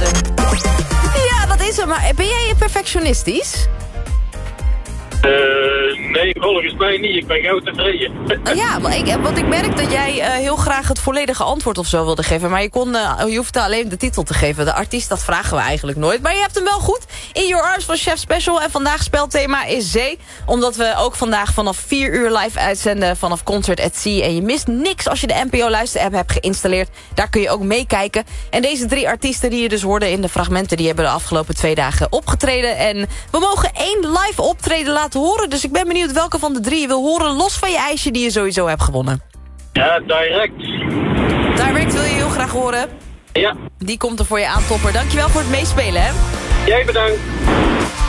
dansen. Ja, dat is het. Maar ben jij perfectionistisch? Nee, volgens mij niet. Ik ben gauw tevreden. Ja, want ik merk dat jij heel graag het volledige antwoord of zo wilde geven. Maar je hoeft alleen de titel te geven. De artiest, dat vragen we eigenlijk nooit. Maar je hebt hem wel goed. In Your Arms van Chef Special. En vandaag spelthema is zee. Omdat we ook vandaag vanaf 4 uur live uitzenden vanaf Concert at Sea. En je mist niks als je de NPO Luister-app hebt geïnstalleerd. Daar kun je ook meekijken. En deze 3 artiesten die je dus hoorde in de fragmenten... die hebben de afgelopen 2 dagen opgetreden. En we mogen 1 live optreden laten horen. Dus ik ben benieuwd welke van de 3 je wil horen... los van je ijsje die je sowieso hebt gewonnen. Ja, direct. Direct wil je heel graag horen. Ja. Die komt er voor je aan, topper. Dankjewel voor het meespelen, hè. Jij bedankt.